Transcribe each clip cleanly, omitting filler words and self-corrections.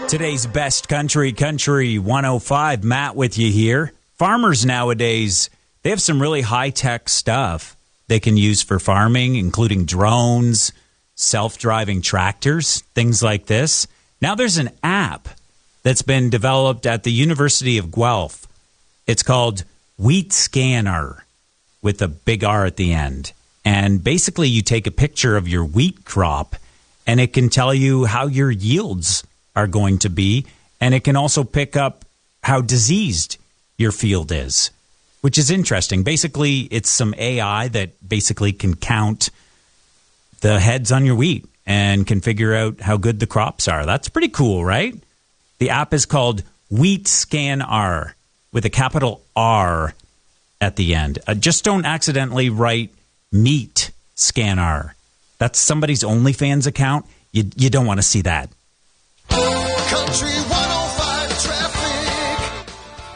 Today's best country 105. Matt with you here. Farmers nowadays, they have some really high-tech stuff they can use for farming, including drones, self-driving tractors, things like this. Now there's an app that's been developed at the University of Guelph. It's called Wheat Scanner with a big R at the end. And basically you take a picture of your wheat crop and it can tell you how your yields are going to be, and it can also pick up how diseased your field is, which is interesting. Basically, it's some AI that basically can count the heads on your wheat and can figure out how good the crops are. That's pretty cool, right? The app is called Wheat Scanner with a capital R at the end. Just don't accidentally write Meat Scanner. That's somebody's OnlyFans account. You don't want to see that. Country 105 traffic.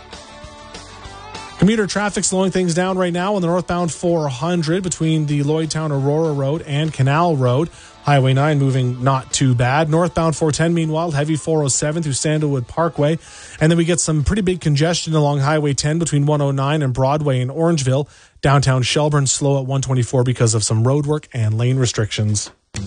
Commuter traffic slowing things down right now on the northbound 400 between the Lloydtown Aurora Road and Canal Road. Highway 9 moving not too bad. Northbound 410, meanwhile, heavy 407 through Sandalwood Parkway. And then we get some pretty big congestion along Highway 10 between 109 and Broadway in Orangeville. Downtown Shelburne slow at 124 because of some road work and lane restrictions.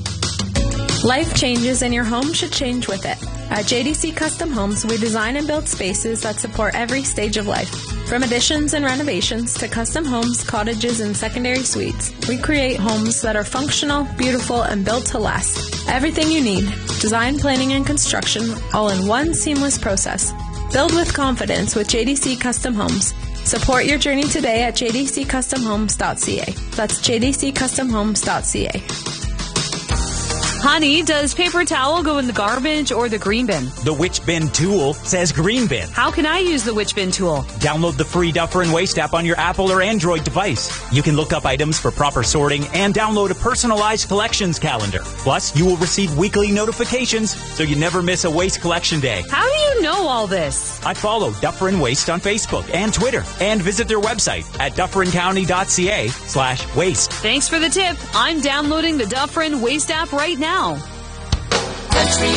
Life changes and your home should change with it. At JDC Custom Homes, we design and build spaces that support every stage of life. From additions and renovations to custom homes, cottages, and secondary suites, we create homes that are functional, beautiful, and built to last. Everything you need, design, planning, and construction, all in one seamless process. Build with confidence with JDC Custom Homes. Support your journey today at jdccustomhomes.ca. That's jdccustomhomes.ca. Honey, does paper towel go in the garbage or the green bin? The Which Bin tool says green bin. How can I use the Which Bin tool? Download the free Duffer & Waste app on your Apple or Android device. You can look up items for proper sorting and download a personalized collections calendar. Plus, you will receive weekly notifications so you never miss a waste collection day. How do you know all this? I follow Duffer & Waste on Facebook and Twitter and visit their website at dufferandcounty.ca/waste. Thanks for the tip. I'm downloading the Duffer & Waste app right now. Country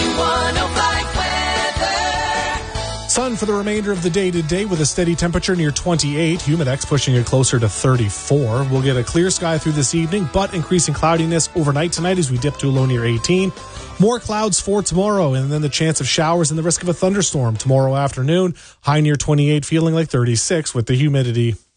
105 weather. Sun for the remainder of the day today with a steady temperature near 28. Humidex pushing it closer to 34. We'll get a clear sky through this evening, but increasing cloudiness overnight tonight as we dip to a low near 18. More clouds for tomorrow, and then the chance of showers and the risk of a thunderstorm tomorrow afternoon. High near 28, feeling like 36 with the humidity.